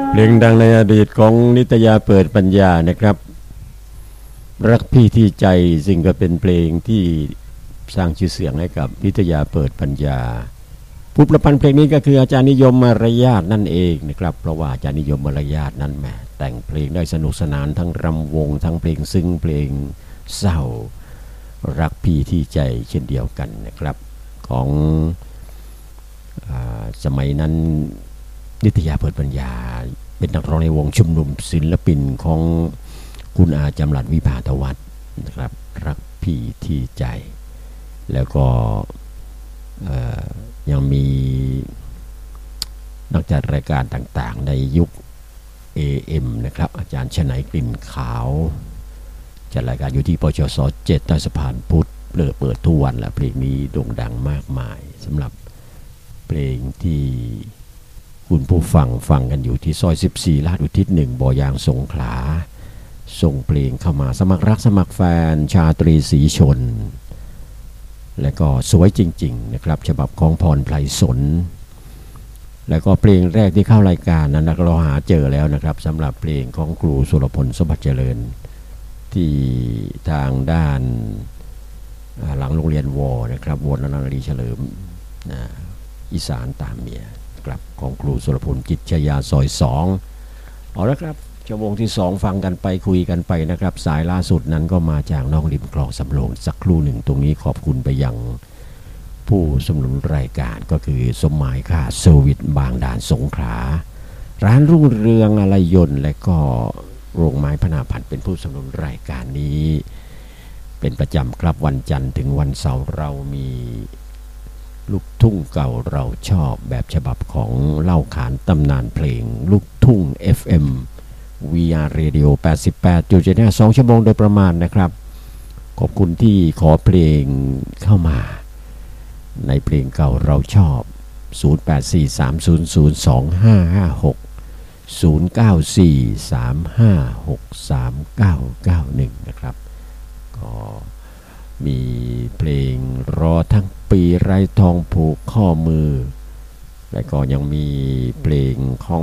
เพลงดังในอดีตของนิตยาเปิดปัญญานะครับรักพี่ที่ใจซึ่งก็เป็นเพลงที่สร้างชื่อเสียงให้กับนิตยาเปิดปัญญาผู้ประพันธ์เพลงนี้ก็คืออาจารย์นิยมมารยาทนั่นเองนะครับเพราะว่าอาจารย์นิยมมารยาทนั้นแหมแต่งเพลงได้สนุกสนานทั้งรำวงทั้งเพลงซึ้งเพลงเศร้ารักพี่ที่ใจเช่นเดียวกันนะครับของสมัยนั้นนิตยาเปิดปัญญาเป็นนักร้องในวงชุมนุมศิลปินของคุณอาจำรัดวิภาทวัฒน์นะครับรักพี่ที่ใจแล้วก็ยังมีนักจัดรายการต่างๆในยุค AM นะครับอาจารย์ชนัยกลิ่นขาวจัดรายการอยู่ที่ปชส7ใต้สะพานพุทธเปิดทุกวันและเพลงนี้โด่งดังมากมายสำหรับเพลงที่คุณผู้ฟังกันอยู่ที่ซอย14ลาดอุทิศ1บ่อยางสงขลาส่งเพลงเข้ามาสมัครรักสมัครแฟนชาตรีศรีชนและก็สวยจริงๆนะครับฉบับของพรไพรสนแล้วก็เพลงแรกที่เข้ารายการนั้นเราหาเจอแล้วนะครับสำหรับเพลงของครูสุรพลสมบัติเจริญที่ทางด้านหลังโรงเรียนวนะครับวนารีเฉลิมอีสานตามเมียครับของครูสุรพลกิจชยาซอย2เอาละครับชั่วโมงที่2ฟังกันไปคุยกันไปนะครับสายล่าสุดนั้นก็มาจากน้องริมคลองสำโรงสักครู่หนึ่งตรงนี้ขอบคุณไปยังผู้สนับสนุนรายการก็คือสมหมายค่าเซอร์วิสบางด่านสงขลาร้านรุ่งเรืองอะไรยนต์และก็โรงไม้พนาพันธ์เป็นผู้สนับสนุนรายการนี้เป็นประจำครับวันจันทร์ถึงวันเสาร์เรามีลูกทุ่งเก่าเราชอบแบบฉบับของเล่าขานตำนานเพลงลูกทุ่ง FM VR Radio 88.75 2ชั่วโมงโดยประมาณนะครับขอบคุณที่ขอเพลงเข้ามาในเพลงเก่าเราชอบ 0843002556 0943563991 นะครับก็มีเพลงรอทั้งปีไร้ทองผูกข้อมือและก็ยังมีเพลงของ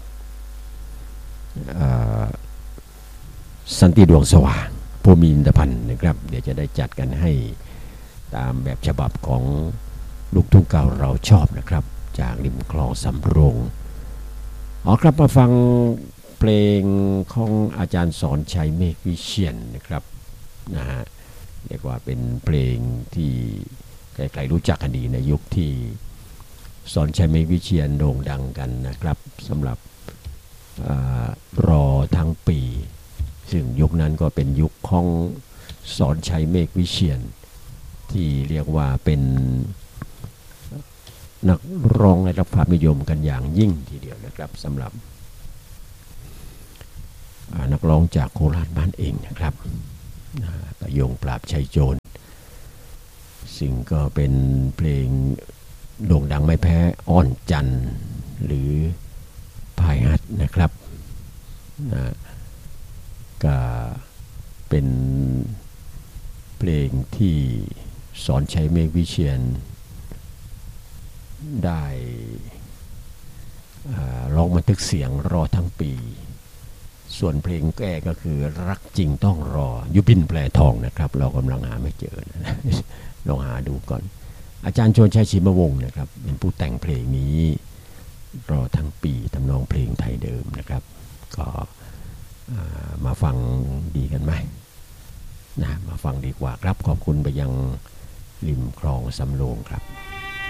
สันติดวงสว่างผู้มีอินทพันธ์นะครับเดี๋ยวจะได้จัดกันให้ตามแบบฉบับของลูกทุ่งเก่าเราชอบนะครับจากริมคลองสำโรงครับมาฟังเพลงของอาจารย์สอนชัยเมฆวิเชียรนะครับนะฮะเรียกว่าเป็นเพลงที่ใครๆรู้จักกันดีในยุคที่สอนชัยเมฆวิเชียรโด่งดังกันนะครับสำหรับรอทั้งปีซึ่งยุคนั้นก็เป็นยุคของสอนชัยเมฆวิเชียรที่เรียกว่าเป็นนักร้องได้รับความนิยมกันอย่างยิ่งทีเดียวนะครับสำหรับนักร้องจากโคราชบ้านเองนะครับประโยงปราบชัยโจรซึ่งก็เป็นเพลงโด่งดังไม่แพ้อ้อนจันทร์หรือพายฮัทนะครับก็เป็นเพลงที่สอนชัยเมฆวิเชียรได้ร้องบันทึกเสียงรอทั้งปีส่วนเพลงแก้ก็คือรักจริงต้องรอยุพินแปลทองนะครับเรากำลังหาไม่เจอนะลองหาดูก่อนอาจารย์ชวนชัยชิมวงศ์นะครับเป็นผู้แต่งเพลงนี้รอทั้งปีทำนองเพลงไทยเดิมนะครับก็มาฟังดีกันไหมนะมาฟังดีกว่าครับขอบคุณไปยังริมคลองสำโรงครับ